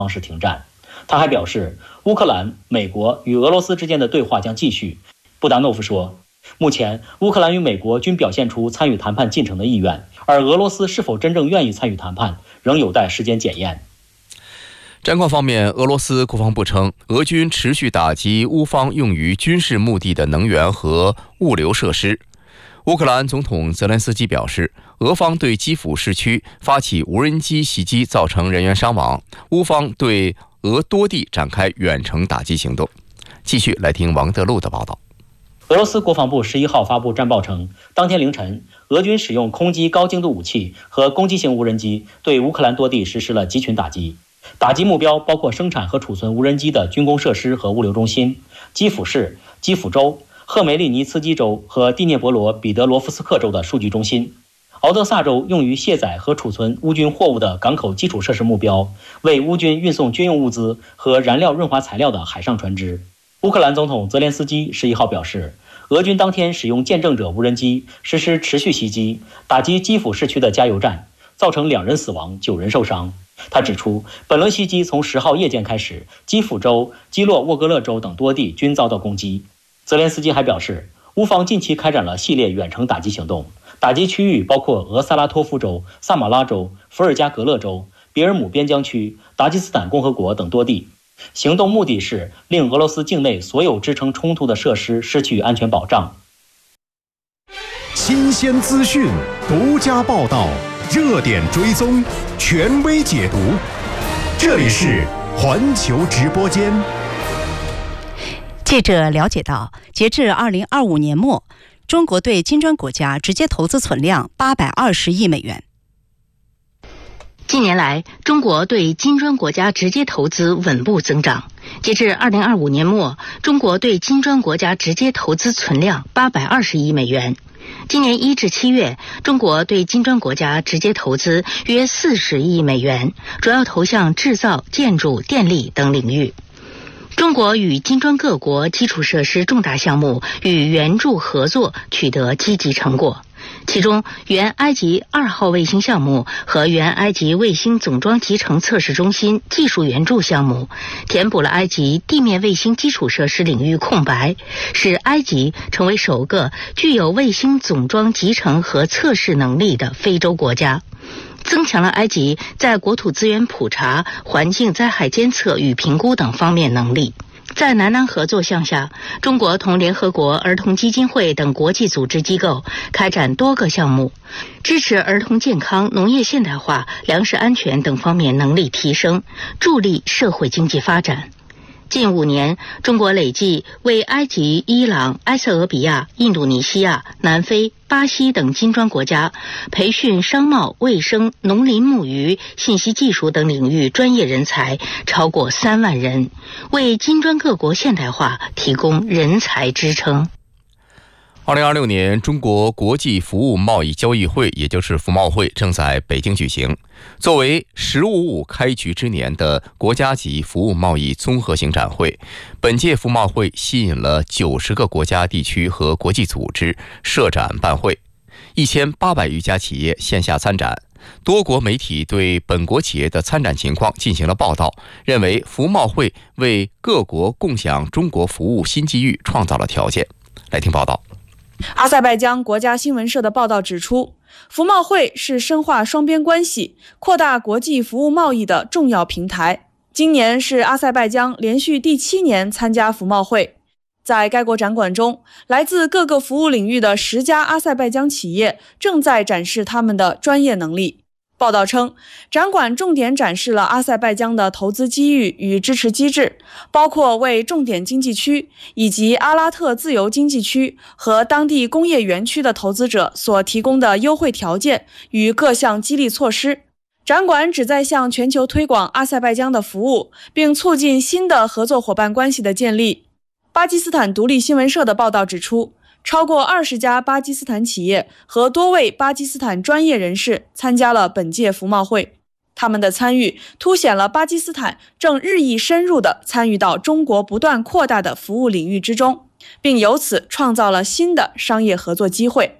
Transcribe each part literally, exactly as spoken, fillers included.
方式停战。他还表示，乌克兰、美国与俄罗斯之间的对话将继续。布达诺夫说，目前乌克兰与美国均表现出参与谈判进程的意愿，而俄罗斯是否真正愿意参与谈判，仍有待时间检验。 战况方面，俄罗斯国防部称，俄军持续打击乌方用于军事目的的能源和物流设施。乌克兰总统泽连斯基表示，俄方对基辅市区发起无人机袭击，造成人员伤亡。乌方对俄多地展开远程打击行动。继续来听王德禄的报道。 俄罗斯国防部十一号发布战报称，当天凌晨，俄军使用空击高精度武器和攻击型无人机对乌克兰多地实施了集群打击。打击目标包括生产和储存无人机的军工设施和物流中心、基辅市、基辅州、赫梅利尼茨基州和第聂伯罗彼得罗夫斯克州的数据中心。敖德萨州用于卸载和储存乌军货物的港口基础设施目标，为乌军运送军用物资和燃料润滑材料的海上船只。乌克兰总统泽连斯基十一号表示，俄军当天使用见证者无人机实施持续袭击，打击基辅市区的加油站，造成两人死亡、九人受伤。他指出，本轮袭击从十号夜间开始，基辅州、基洛沃格勒州等多地均遭到攻击。泽连斯基还表示，乌方近期开展了系列远程打击行动，打击区域包括俄萨拉托夫州、萨马拉州、伏尔加格勒州、别尔姆边疆区、达吉斯坦共和国等多地。行动目的是令俄罗斯境内所有支撑冲突的设施失去安全保障。 新鲜资讯，独家报道，热点追踪，权威解读。这里是环球直播间。 记者了解到，截至二零二五年末，中国对金砖国家直接投资存量八百二十亿美元。 近年来，中国对金砖国家直接投资稳步增长。截至二零二五年末，中国对金砖国家直接投资存量八百二十亿美元。今年一至七月，中国对金砖国家直接投资约四十亿美元，主要投向制造、建筑、电力等领域。中国与金砖各国基础设施重大项目与援助合作取得积极成果。其中，原埃及二号卫星项目和原埃及卫星总装集成测试中心技术援助项目，填补了埃及地面卫星基础设施领域空白，使埃及成为首个具有卫星总装集成和测试能力的非洲国家，增强了埃及在国土资源普查、环境灾害监测与评估等方面能力。在南南合作项下，中国同联合国儿童基金会等国际组织机构开展多个项目，支持儿童健康、农业现代化、粮食安全等方面能力提升，助力社会经济发展。近五年，中国累计为埃及、伊朗、埃塞俄比亚、印度尼西亚、南非、巴西等金砖国家培训商贸、卫生、农林牧渔、信息技术等领域专业人才超过三万人，为金砖各国现代化提供人才支撑。 二零二六年中国国际服务贸易交易会，也就是服贸会，正在北京举行。作为“十五五”开局之年的国家级服务贸易综合性展会，本届服贸会吸引了九十个国家、地区和国际组织设展办会，一千八百余家企业线下参展。多国媒体对本国企业的参展情况进行了报道，认为服贸会为各国共享中国服务新机遇创造了条件。来听报道。 阿塞拜疆国家新闻社的报道指出，服贸会是深化双边关系、扩大国际服务贸易的重要平台。今年是阿塞拜疆连续第七年参加服贸会。在该国展馆中，来自各个服务领域的十家阿塞拜疆企业正在展示他们的专业能力。报道称，展馆重点展示了阿塞拜疆的投资机遇与支持机制，包括为重点经济区以及阿拉特自由经济区和当地工业园区的投资者所提供的优惠条件与各项激励措施。展馆旨在向全球推广阿塞拜疆的服务，并促进新的合作伙伴关系的建立。巴基斯坦独立新闻社的报道指出，超过二十家巴基斯坦企业和多位巴基斯坦专业人士参加了本届服贸会。他们的参与凸显了巴基斯坦正日益深入地参与到中国不断扩大的服务领域之中，并由此创造了新的商业合作机会。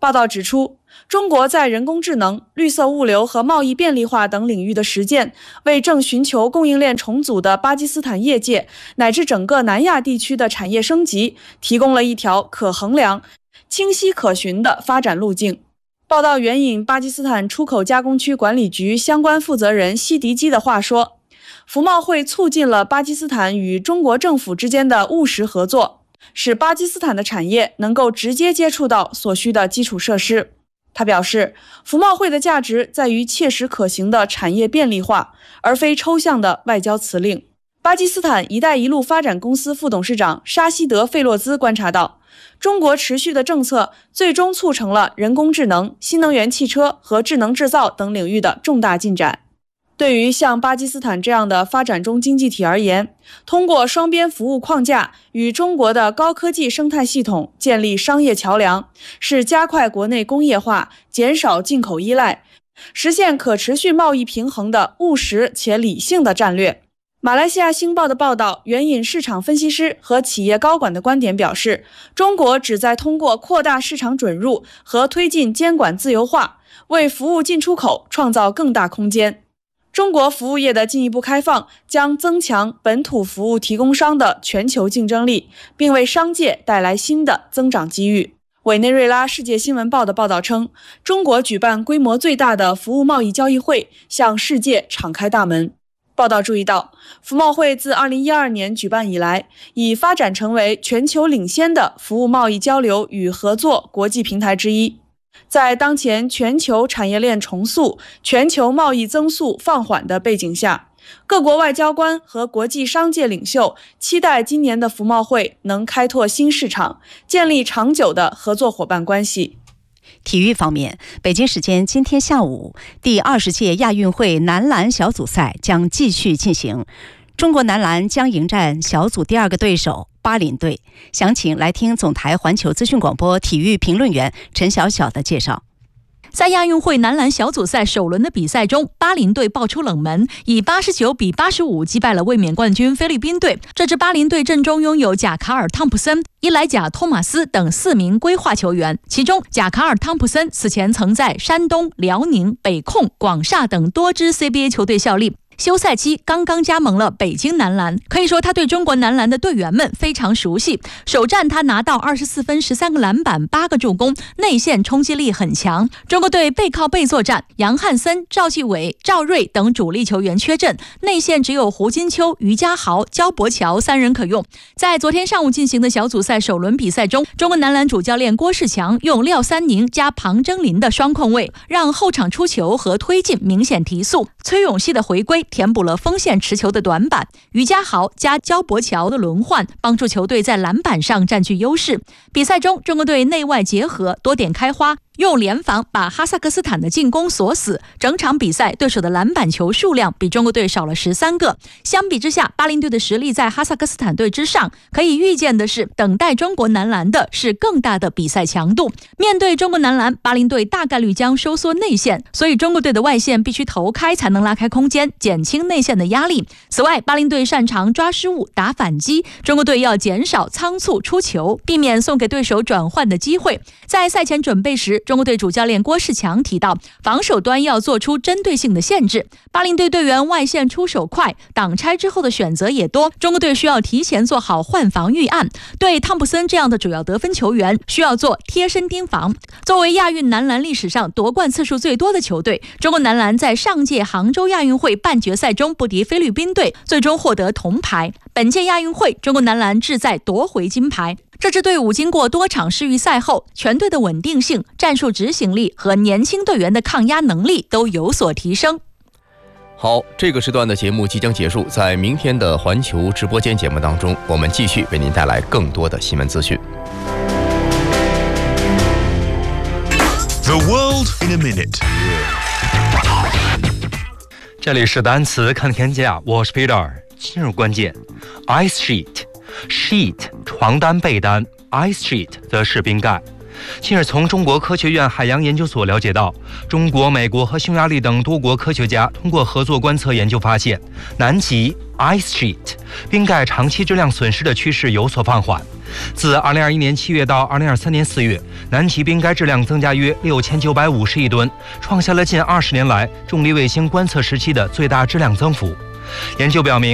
报道指出，中国在人工智能、绿色物流和贸易便利化等领域的实践，为正寻求供应链重组的巴基斯坦业界乃至整个南亚地区的产业升级提供了一条可衡量、清晰可循的发展路径。报道援引巴基斯坦出口加工区管理局相关负责人西迪基的话说，服贸会促进了巴基斯坦与中国政府之间的务实合作，使巴基斯坦的产业能够直接接触到所需的基础设施。他表示，服贸会的价值在于切实可行的产业便利化，而非抽象的外交辞令。巴基斯坦“一带一路”发展公司副董事长沙希德·费洛兹观察到，中国持续的政策最终促成了人工智能、新能源汽车和智能制造等领域的重大进展。对于像巴基斯坦这样的发展中经济体而言，通过双边服务框架与中国的高科技生态系统建立商业桥梁，是加快国内工业化、减少进口依赖、实现可持续贸易平衡的务实且理性的战略。马来西亚星报的报道援引市场分析师和企业高管的观点表示，中国旨在通过扩大市场准入和推进监管自由化，为服务进出口创造更大空间。中国服务业的进一步开放将增强本土服务提供商的全球竞争力，并为商界带来新的增长机遇。委内瑞拉世界新闻报的报道称，中国举办规模最大的服务贸易交易会，向世界敞开大门。报道注意到，服贸会自二零一二年举办以来，已发展成为全球领先的服务贸易交流与合作国际平台之一。在当前全球产业链重塑、全球贸易增速放缓的背景下，各国外交官和国际商界领袖期待今年的服贸会能开拓新市场，建立长久的合作伙伴关系。 体育方面，北京时间今天下午，第二十届亚运会男篮小组赛将继续进行。中国男篮将迎战小组第二个对手巴林队。详情来听总台环球资讯广播体育评论员陈晓晓的介绍。 在亚运会男篮小组赛首轮的比赛中，巴林队爆出冷门，以八十九比八十五击败了卫冕冠军菲律宾队。这支巴林队阵中拥有贾卡尔·汤普森、伊莱贾·托马斯等四名归化球员，其中贾卡尔·汤普森此前曾在山东、辽宁、北控、广厦等多支 C B A 球队效力。休赛期刚刚加盟了北京男篮，可以说他对中国男篮的队员们非常熟悉。首战他拿到二十四分、十三个篮板、八个助攻，内线冲击力很强。中国队背靠背作战，杨汉森、赵继伟、赵睿等主力球员缺阵，内线只有胡金秋、于家豪、焦博乔三人可用。在昨天上午进行的小组赛首轮比赛中，中国男篮主教练郭士强用廖三宁加庞争林的双控卫，让后场出球和推进明显提速。崔永熙的回归填补了锋线持球的短板，于家豪加焦博乔的轮换帮助球队在篮板上占据优势。比赛中，中国队内外结合，多点开花，用联防把哈萨克斯坦的进攻锁死。整场比赛对手的篮板球数量比中国队少了十三个。相比之下，巴林队的实力在哈萨克斯坦队之上。可以预见的是，等待中国男篮的是更大的比赛强度。面对中国男篮，巴林队大概率将收缩内线，所以中国队的外线必须投开才能拉开空间，减轻内线的压力。此外，巴林队擅长抓失误、打反击，中国队要减少仓促出球，避免送给对手转换的机会。在赛前准备时，中国队主教练郭士强提到，防守端要做出针对性的限制。巴林队队员外线出手快，挡拆之后的选择也多，中国队需要提前做好换防预案。对汤普森这样的主要得分球员，需要做贴身盯防。作为亚运男篮历史上夺冠次数最多的球队，中国男篮在上届杭州亚运会半决赛中不敌菲律宾队，最终获得铜牌。本届亚运会，中国男篮志在夺回金牌。这支队伍经过多场世预赛后，全队的稳定性、战术执行力和年轻队员的抗压能力都有所提升。 好，这个时段的节目即将结束，在明天的环球直播间节目当中，我们继续为您带来更多的新闻资讯。 The world in a minute。 这里是单词看天下，我是 Peter。进入关键 ，ice sheet，sheet 床单被单 ，ice sheet 则是冰盖。 近日，从中国科学院海洋研究所了解到，中国、美国和匈牙利等多国科学家通过合作观测研究发现，南极 ice sheet 冰盖长期质量损失的趋势有所放缓。自二零二一年七月到二零二三年四月，南极冰盖质量增加约六千九百五十亿吨，创下了近二十年来重力卫星观测时期的最大质量增幅。研究表明，